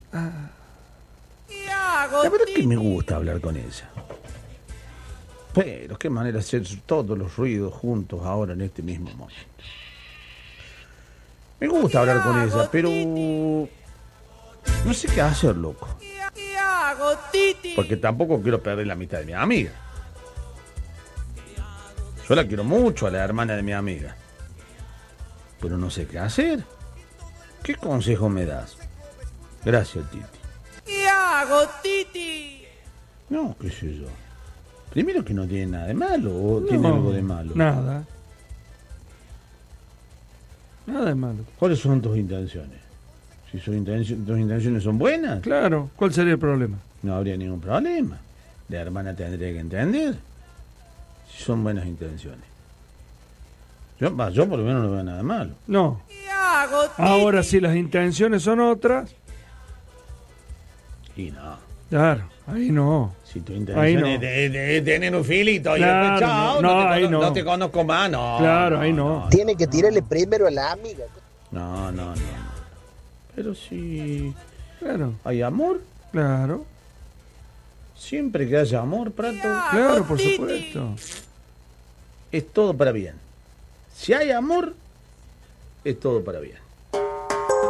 La verdad es que me gusta hablar con ella. Pero qué manera de hacer todos los ruidos juntos ahora en este mismo momento. Me gusta hablar con ella, pero no sé qué hacer, loco. Porque tampoco quiero perder la amistad de mi amiga. Yo la quiero mucho a la hermana de mi amiga. Pero no sé qué hacer. ¿Qué consejo me das? Gracias, Titi. ¿Qué hago, Titi? No, qué sé yo. Primero que no tiene nada de malo, o tiene algo de malo. Nada. Nada de malo. ¿Cuáles son tus intenciones? Si tus intenciones son buenas, Claro, ¿cuál sería el problema? no habría ningún problema. La hermana tendría que entender si son buenas intenciones. Yo por lo menos no veo nada malo. No. ¿Qué hago, Titi? Ahora, si las intenciones son otras, Y no. claro, ahí no. Si tu Ahí intención no. es de tener un filito y Claro, después, chao, no, ahí no no. te conozco más, no. Claro, ahí no. Tiene que tirarle primero a la amiga. No. Pero si Claro, hay amor, claro, siempre que haya amor, Prato, claro, por Titi. supuesto. es todo para bien. Si hay amor, es todo para bien.